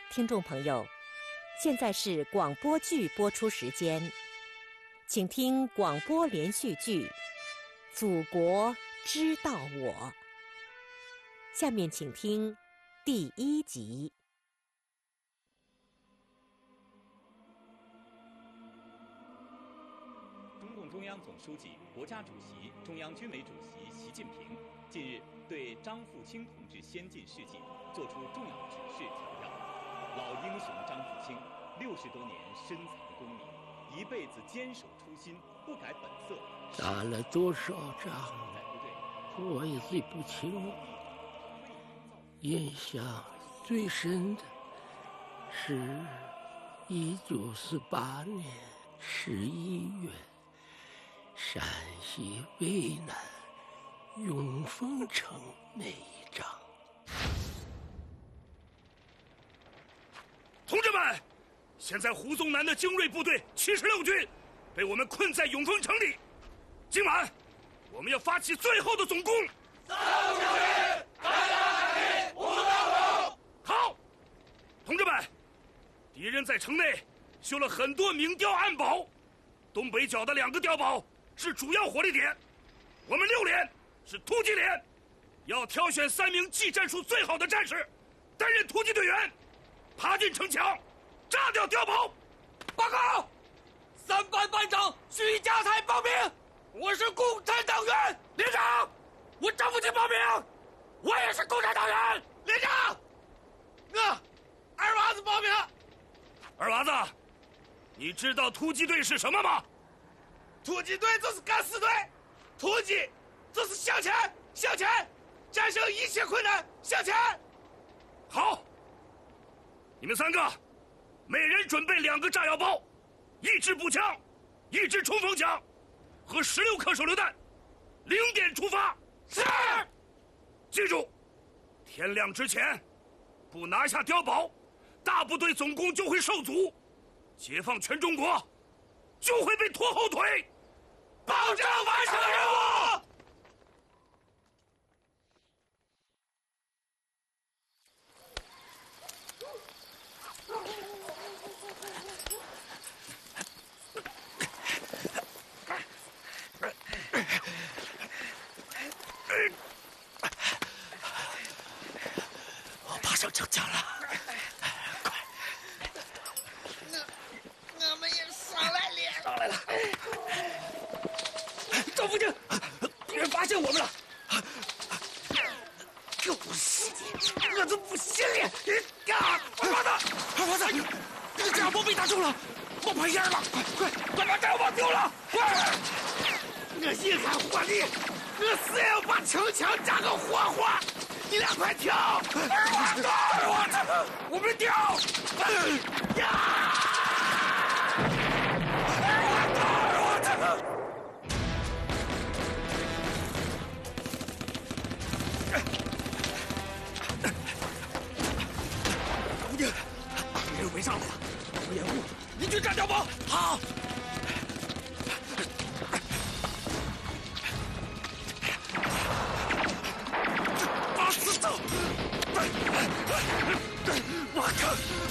听众朋友，现在是广播剧播出时间，请听广播连续剧《祖国知道我》。下面请听第1集。 中共中央总书记、国家主席、中央军委主席习近平近日对张富清同志先进事迹作出重要指示调要。老英雄张富清60多年深藏功名，一辈子坚守初心，不改本色。 打了多少仗，我也记不清了。印象最深的是1948年11月，陕西渭南永丰城那一仗。 同志们，现在胡宗南的精锐部队76军被我们困在永丰城里。今晚我们要发起最后的总攻。好，同志们，敌人在城内修了很多明碉暗堡，东北角的2个碉堡是主要火力点。我们6连是突击连，要挑选3名技战术最好的战士担任突击队员，爬进城墙，炸掉碉堡。 报告，3班班长徐家才报名，我是共产党员。 连长， 我张富清报名，我也是共产党员。连长，我二娃子报名。 二娃子，你知道突击队是什么吗？ 突击队就是敢死队，突击就是向前，向前，战胜一切困难，向前。 好，你们3个每人准备2个炸药包，1支步枪，1支冲锋枪和16颗手榴弹，0点出发。 是。 记住，天亮之前不拿下碉堡，大部队总攻就会受阻，解放全中国就会被拖后腿。 保证完成任务。 我爬上城墙了，快！ 我们也上来了。 上来了。 张富清，敌人发现我们了！ 狗屎！我都不信了！ 二娃子，你的炸药包被打中了，冒白烟了！快把炸药包丢了！快！ 我引开火力，我死也要把城墙炸个活活！你俩快跳！ 二娃子，我们跳！二娃子！敌人围上来了，我掩护，你去炸碉堡。 好。 打死他！ 我靠！